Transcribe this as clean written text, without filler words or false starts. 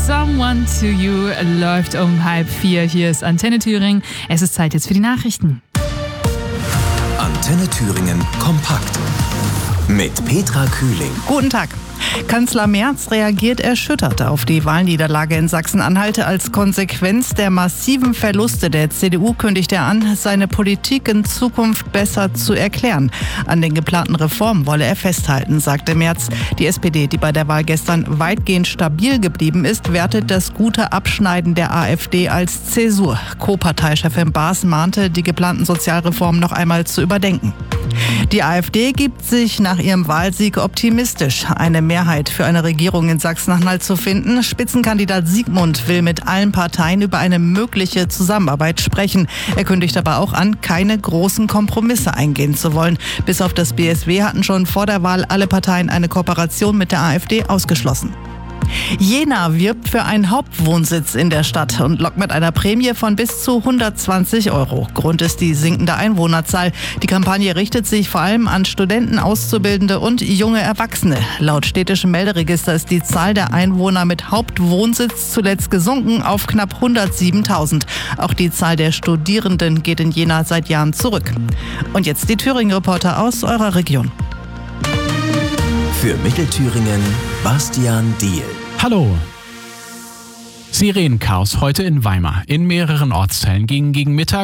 Someone to You läuft um 3:30. Hier ist Antenne Thüringen. Es ist Zeit jetzt für die Nachrichten. Antenne Thüringen kompakt mit Petra Kühling. Guten Tag. Kanzler Merz reagiert erschüttert auf die Wahlniederlage in Sachsen-Anhalt. Als Konsequenz der massiven Verluste der CDU kündigt er an, seine Politik in Zukunft besser zu erklären. An den geplanten Reformen wolle er festhalten, sagte Merz. Die SPD, die bei der Wahl gestern weitgehend stabil geblieben ist, wertet das gute Abschneiden der AfD als Zäsur. Co-Parteichefin Baas mahnte, die geplanten Sozialreformen noch einmal zu überdenken. Die AfD gibt sich nach ihrem Wahlsieg optimistisch, eine Mehrheit für eine Regierung in Sachsen-Anhalt zu finden. Spitzenkandidat Siegmund will mit allen Parteien über eine mögliche Zusammenarbeit sprechen. Er kündigt aber auch an, keine großen Kompromisse eingehen zu wollen. Bis auf das BSW hatten schon vor der Wahl alle Parteien eine Kooperation mit der AfD ausgeschlossen. Jena wirbt für einen Hauptwohnsitz in der Stadt und lockt mit einer Prämie von bis zu 120 €. Grund ist die sinkende Einwohnerzahl. Die Kampagne richtet sich vor allem an Studenten, Auszubildende und junge Erwachsene. Laut städtischem Melderegister ist die Zahl der Einwohner mit Hauptwohnsitz zuletzt gesunken auf knapp 107.000. Auch die Zahl der Studierenden geht in Jena seit Jahren zurück. Und jetzt die Thüringen-Reporter aus eurer Region. Für Mittelthüringen Bastian Diehl. Hallo. Sirenenchaos heute in Weimar. In mehreren Ortsteilen gingen gegen Mittag